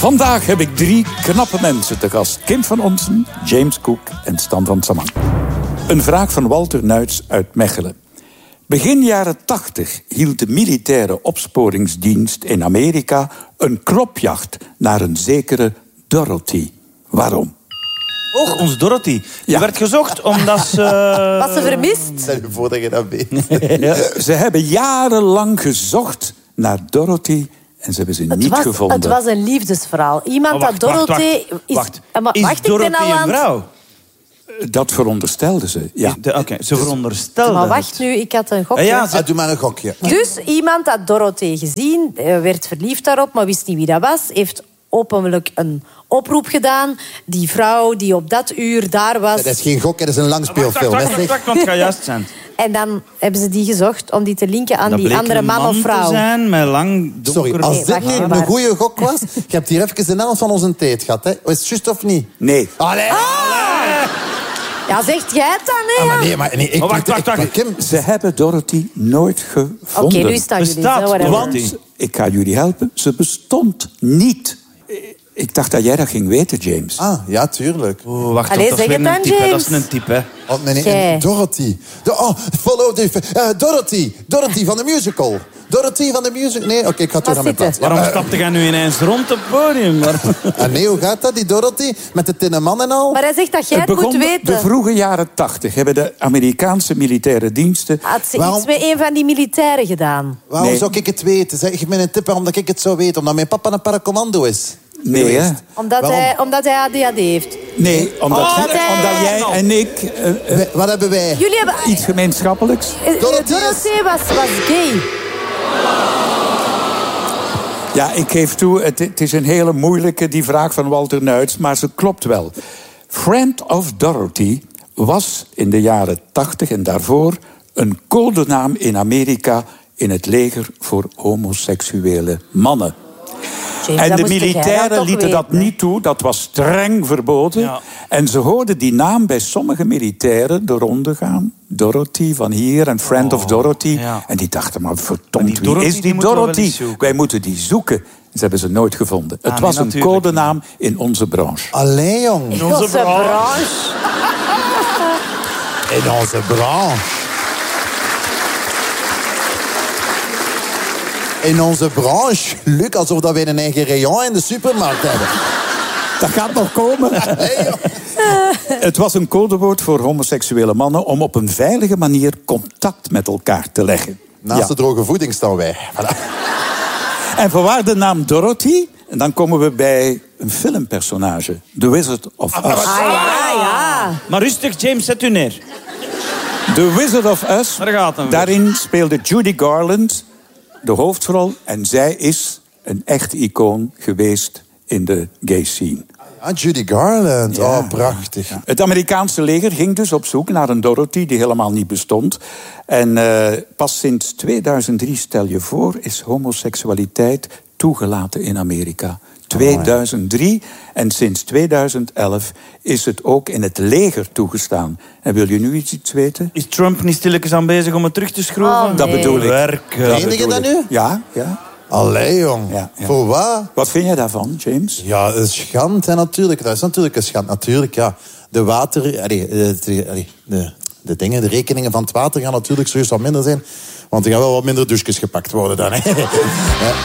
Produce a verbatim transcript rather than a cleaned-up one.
Vandaag heb ik drie knappe mensen te gast. Kim van Onsen, James Cook en Stan van Samang. Een vraag van Walter Nuits uit Mechelen. Begin jaren tachtig hield de militaire opsporingsdienst in Amerika een klopjacht naar een zekere Dorothy. Waarom? Och, ons Dorothy. Die Ja. werd gezocht omdat ze... Was ze vermist? Stel je voor dat je dat weet. Ja. Ze hebben jarenlang gezocht naar Dorothy en ze hebben ze Het niet was, gevonden. het was een liefdesverhaal. Iemand Maar wacht, dat wacht, Dorothy... wacht, is, wacht. Eh, maar Is wacht, ik ben Dorothy al een aan het- vrouw? Dat veronderstelden ze, ja. De- Oké, ze veronderstelde Maar het. wacht nu, ik had een gokje. Ah, ja, ze- Ah, doe maar een gokje. Dus iemand had Dorothy gezien, eh, werd verliefd daarop, maar wist niet wie dat was. Heeft openlijk een oproep gedaan. Die vrouw die op dat uur daar was. Dat is geen gok, dat is een langspeelfilm. Wacht, hè, wacht, zeg. wacht, want het gaat juist zijn. En dan hebben ze die gezocht om die te linken aan Dat die bleek andere een man of te vrouw. zijn met lang donker... Sorry, als Nee, dit wacht, nu maar- een goede gok was... Je hebt hier even de helft van onze tijd gehad, hè? Is het juist of niet? Nee. Allee! Ja, zegt jij het dan, hè? Ah, maar ja? nee, maar nee, ik... Maar wacht, wacht, wacht. ik- Kim, Ze hebben Dorothy nooit gevonden. Oké, nu staan jullie Bestaat zo. whatever. Dorothy? Want, ik ga jullie helpen, ze bestond niet. Ik dacht dat jij dat ging weten, James. Ah, ja, tuurlijk. Oh, wacht, Allee, dat is zeg weer het een dan, type. hè. Dat James. is een type, hè. Oh, nee, nee, Jij. Dorothy. De, oh, follow the... eh, Dorothy. Dorothy van de musical. Dorothy van de musical. Nee, oké, ik ga terug naar mijn zitten. plaats. Waarom Ja, stapte jij nu ineens rond het podium? Maar... eh, nee, hoe gaat dat, die Dorothy? Met de tinnen man en al? Maar hij zegt dat jij het, Het moet begon weten. de vroege jaren tachtig. Hebben de Amerikaanse militaire diensten... Had ze Waarom- iets met een van die militairen gedaan? Waarom Nee. zou ik het weten? Zeg, geef me een tip waarom dat ik het zou weten. Omdat mijn papa een paracommando is. Nee, hè? Omdat Waarom? hij, omdat hij A D H D heeft. Nee, omdat, Oh, dat hij- omdat jij en ik eh, eh, Wij- Wat hebben wij? Jullie hebben... iets gemeenschappelijks... Eh, eh, Dorothy is- Dorothy was, was gay. Ja, ik geef toe, het, het is een hele moeilijke, die vraag van Walter Nuits, maar ze klopt wel. Friend of Dorothy was in de jaren tachtig en daarvoor een codenaam in Amerika in het leger voor homoseksuele mannen. James, En dat de moest jij dan militairen toch lieten dat weten, hè? niet toe, dat was streng verboden. Ja. En ze hoorden die naam bij sommige militairen de ronde gaan. Dorothy van hier en Friend of Dorothy. ja. En die dachten, maar Maar verdomd, die wie Dorothy, is die die moeten we wel Dorothy? eens zoeken. Wij moeten die zoeken. Ze hebben ze nooit gevonden. Het nee, was een natuurlijk codenaam in onze branche. Allee, jong. In onze branche. In onze branche. In onze branche. Luc, alsof dat wij een eigen rayon in de supermarkt hebben. Dat gaat nog komen. Hey, joh. Het was een codewoord voor homoseksuele mannen om op een veilige manier contact met elkaar te leggen. Naast Ja. de droge voeding staan wij. Voilà. En vanwaar de naam Dorothy? En dan komen we bij een filmpersonage. The Wizard of Us. Ah ja, ja. Maar rustig, James, zet u neer. The Wizard of Us. Daar gaat hem weer. Daarin speelde Judy Garland de hoofdrol. En zij is een echt icoon geweest in de gay scene. Ah, Judy Garland. Ja, Oh, prachtig. ja. Het Amerikaanse leger ging dus op zoek naar een Dorothy die helemaal niet bestond. En eh, pas sinds tweeduizend drie, stel je voor, is homoseksualiteit toegelaten in Amerika. tweeduizend drie en sinds tweeduizend elf is het ook in het leger toegestaan. En wil je nu iets, iets weten? Is Trump niet stilletjes aan bezig om het terug te schroeven? Oh, nee. Dat bedoel ik. Werken. Dat Meen je bedoel dat ik. nu? Ja, ja. Allee, jong. Ja, ja. Voor wat? Wat vind jij daarvan, James? Ja, een schand, hè, natuurlijk. Dat is natuurlijk een schand. Natuurlijk, ja. De water... Allee, de, de, allee, de, de dingen, de rekeningen van het water gaan natuurlijk serieus wat minder zijn. Want er gaan wel wat minder douches gepakt worden dan. Hè. Ja.